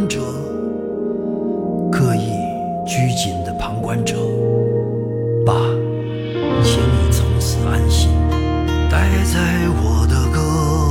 者，刻意拘谨的旁观者，爸，请你从此安心，待在我的歌。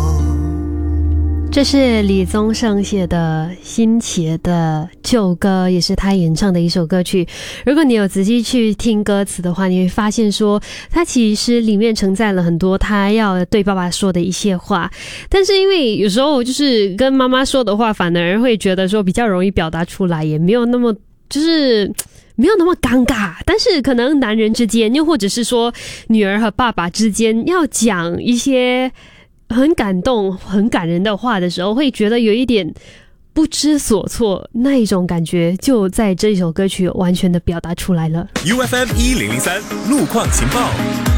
这是李宗盛写的新写的旧歌，也是他演唱的一首歌曲。如果你有仔细去听歌词的话，你会发现说他其实里面承载了很多他要对爸爸说的一些话，但是因为有时候就是跟妈妈说的话反而会觉得说比较容易表达出来，也没有那么就是没有那么尴尬，但是可能男人之间又或者是说女儿和爸爸之间要讲一些很感动很感人的话的时候，会觉得有一点不知所措，那一种感觉就在这首歌曲完全的表达出来了。 UFM 1003路况情报，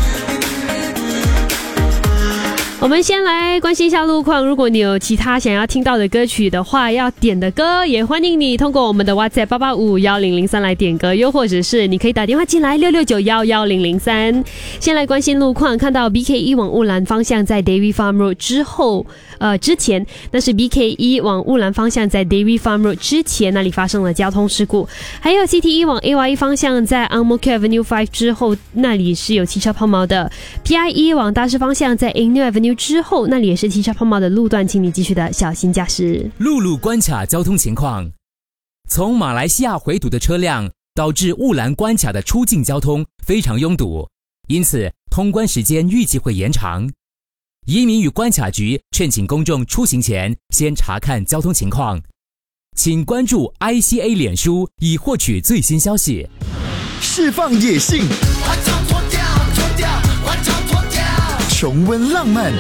我们先来关心一下路况，如果你有其他想要听到的歌曲的话，要点的歌，也欢迎你通过我们的 WhatsApp 8851003来点歌，又或者是你可以打电话进来669111003。先来关心路况，看到 BK1 往乌兰方向在 Dairy Farm Road 之前，那是 BK1 往乌兰方向在 Dairy Farm Road 之前，那里发生了交通事故。还有 CT1 往 AYE 方向在 Ang Mo Kio Avenue 5之后，那里是有汽车抛锚的。PI1 往大师方向在 Eng New Avenue 之后，那里也是汽车抛锚的路段，请你继续的小心驾驶。 陆路关卡交通情况，从马来西亚回堵的车辆导致乌兰关卡的出境交通非常拥堵，因此通关时间预计会延长。移民与关卡局劝请公众出行前先查看交通情况，请关注 ICA 脸书以获取最新消息。 释放野性，重温浪漫，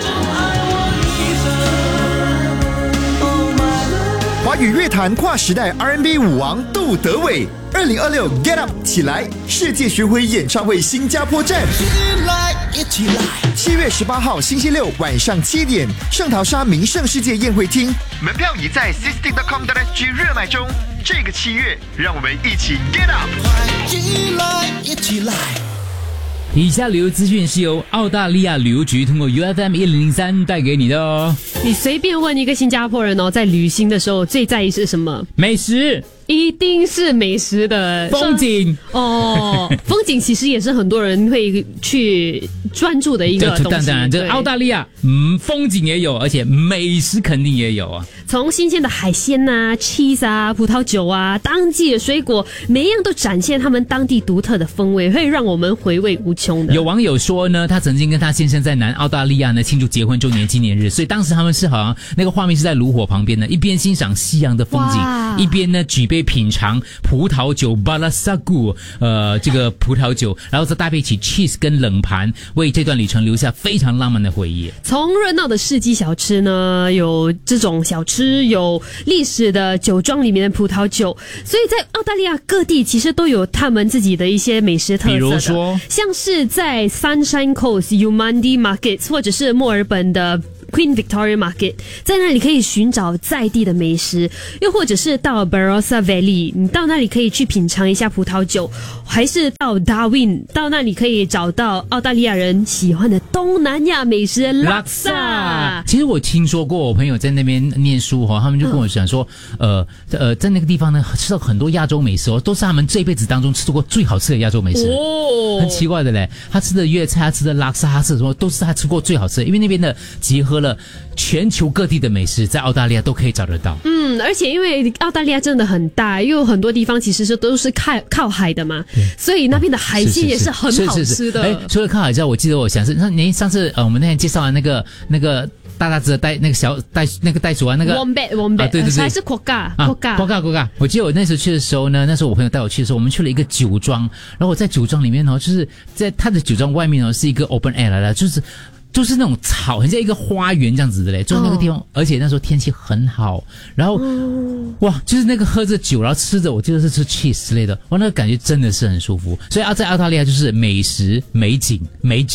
华语乐坛跨时代 R&B 舞王杜德伟，2026 Get Up 起来世界巡回演唱会新加坡站，一起来！7月18号星期六晚上7点，圣淘沙名胜世界宴会厅，门票已在 sisting.com.sg 热卖中。这个7月，让我们一起 Get Up！ 一起来！ 以下旅游资讯是由澳大利亚旅游局通过 UFM 1003带给你的哦。 你随便问一个新加坡人哦，在旅行的时候最在意是什么？ 美食。 一定是美食的。 风景哦，风景其实也是很多人会去专注的一个东西。 当然，这澳大利亚，风景也有，而且美食肯定也有啊。 从新鲜的海鲜啊、cheese 啊、葡萄酒啊、当季的水果，每一样都展现他们当地独特的风味，会让我们回味无穷的。 有网友说呢，他曾经跟他先生在南澳大利亚呢庆祝结婚周年纪念日，所以当时他们是好像那个画面是在炉火旁边的，一边欣赏夕阳的风景，一边呢举杯品尝葡萄酒 Balasagu 这个葡萄酒，然后再搭配起 cheese 跟冷盘，为这段旅程留下非常浪漫的回忆。 从热闹的市集小吃呢，有这种小吃，有历史的酒庄里面的葡萄酒，所以在澳大利亚各地其实都有他们自己的一些美食特色的，比如说像是在 Sunshine Coast Umandi Market 或者是墨尔本的Queen Victoria Market， 在那里可以寻找在地的美食，又或者是到 Barossa Valley， 你到那里可以去品尝一下葡萄酒，还是到 Darwin， 到那里可以找到澳大利亚人喜欢的东南亚美食拉萨。 其实我听说过，我朋友在那边念书他们就跟我讲说，在那个地方呢吃到很多亚洲美食都是他们这一辈子当中吃过最好吃的亚洲美食。很奇怪的嘞，他吃的粤菜，他吃的拉萨，他吃的什么都是他吃过最好吃的，因为那边的结合了全球各地的美食，在澳大利亚都可以找得到。 而且因为澳大利亚真的很大，又有很多地方其实都是靠海的嘛，所以那边的海鲜也是很好吃的。 除了靠海之外，我记得我想是上次我们那天介绍的那个大只的那个袋鼠啊，那个 Wombat 对， 还是 Quokka。 我记得我那时候去的时候呢，那时候我朋友带我去的时候，我们去了一个酒庄，然后我在酒庄里面就是在他的酒庄外面是一个 open air 来的，就是那种草，很像一个花园这样子的嘞，就是那个地方，而且那时候天气很好，然后哇，就是那个喝着酒，然后吃着我记得是吃 cheese 之类的，哇，那个感觉真的是很舒服。所以在澳大利亚就是美食、美景、美酒。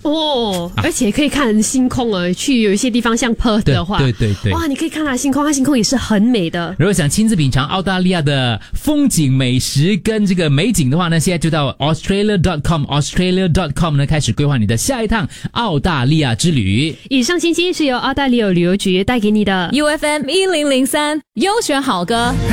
而且可以看星空去有一些地方像 Perth 的话， 对， 哇，你可以看它的星空，它星空也是很美的。 如果想亲自品尝澳大利亚的风景、美食跟这个美景的话呢，现在就到 Australia.com 呢开始规划你的下一趟澳大利亚之旅。 以上信息是由澳大利亚旅游局带给你的 UFM 1003优选好歌。